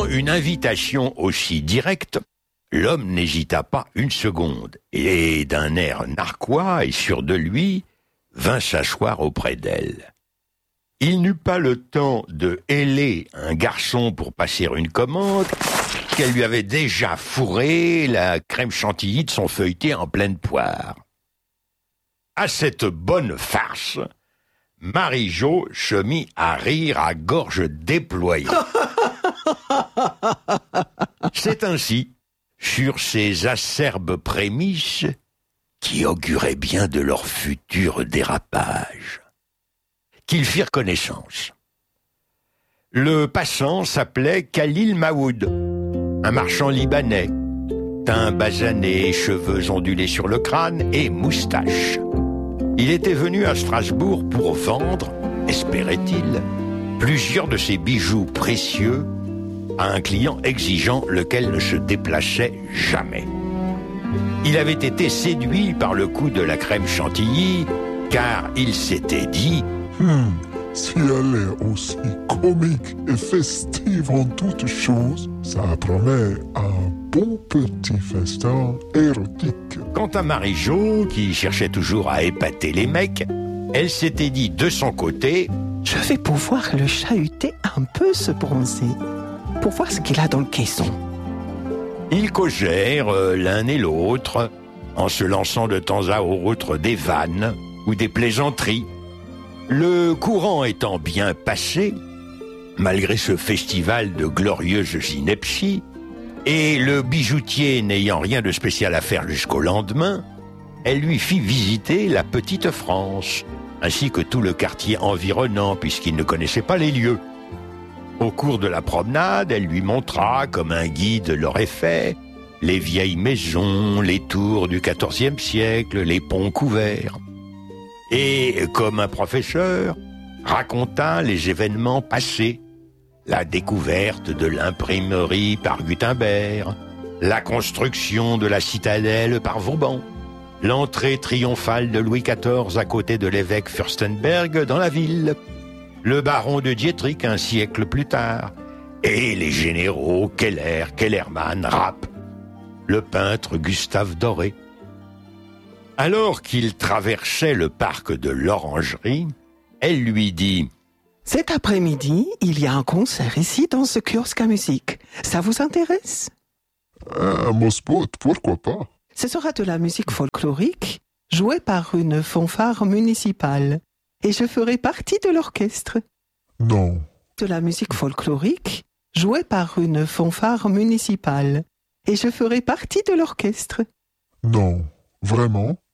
une invitation aussi directe, l'homme n'hésita pas une seconde, et d'un air narquois et sûr de lui, vint s'asseoir auprès d'elle. Il n'eut pas le temps de héler un garçon pour passer une commande, qu'elle lui avait déjà fourré la crème chantilly de son feuilleté en pleine poire. À cette bonne farce, Marie-Jo se mit à rire à gorge déployée. C'est ainsi, sur ces acerbes prémices, qui auguraient bien de leur futur dérapage, qu'ils firent connaissance. Le passant s'appelait Khalil Maoud, un marchand libanais, teint basané, cheveux ondulés sur le crâne et moustache. Il était venu à Strasbourg pour vendre, espérait-il, plusieurs de ses bijoux précieux à un client exigeant lequel ne se déplaçait jamais. Il avait été séduit par le coup de la crème chantilly, car il s'était dit si elle est aussi comique et festive en toutes choses, ça promet un bon petit festin érotique. Quant à Marie-Jo, qui cherchait toujours à épater les mecs, elle s'était dit de son côté « Je vais pouvoir le chahuter un peu, ce bronzé, pour voir ce qu'il a dans le caisson. » Ils causèrent l'un et l'autre, en se lançant de temps à autre des vannes ou des plaisanteries. Le courant étant bien passé, malgré ce festival de glorieuses inepties, et le bijoutier n'ayant rien de spécial à faire jusqu'au lendemain, elle lui fit visiter la petite France, ainsi que tout le quartier environnant, puisqu'il ne connaissait pas les lieux. Au cours de la promenade, elle lui montra, comme un guide l'aurait fait, les vieilles maisons, les tours du XIVe siècle, les ponts couverts. Et, comme un professeur, raconta les événements passés, la découverte de l'imprimerie par Gutenberg, la construction de la citadelle par Vauban, l'entrée triomphale de Louis XIV à côté de l'évêque Fürstenberg dans la ville, le baron de Dietrich un siècle plus tard, et les généraux Keller, Kellermann, Rapp, le peintre Gustave Doré. Alors qu'il traversait le parc de l'Orangerie, elle lui dit « Cet après-midi, il y a un concert ici dans ce kiosque à musique. Ça vous intéresse ?» Mospot, pourquoi pas? Ce sera de la musique folklorique, jouée par une fanfare municipale. Et je ferai partie de l'orchestre. Non. De la musique folklorique, jouée par une fanfare municipale. Et je ferai partie de l'orchestre. Non. Vraiment?